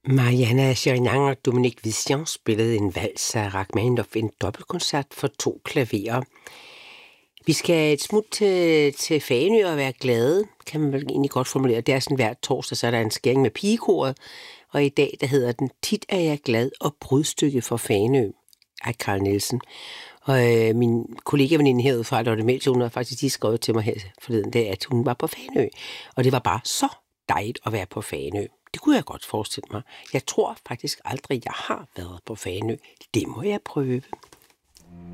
Mariana Girignan og Dominique Vissian spillede en vals af Rachmaninoff, en dobbeltkoncert for 2 klaverer. Vi skal et smut til Fanø og være glade, kan man vel egentlig godt formulere. Det er sådan hver torsdag, så er der en skæring med pigekoret, og i dag, der hedder den Tit er jeg glad og brudstykke for Fanø af Carl Nielsen. Og min kollega-veninde herude fra Lotte Melchior, hun har faktisk lige skrevet til mig her forleden dag, at hun var på Fanø. Og det var bare så dejligt at være på Fanø. Det kunne jeg godt forestille mig. Jeg tror faktisk aldrig, jeg har været på Fanø. Det må jeg prøve.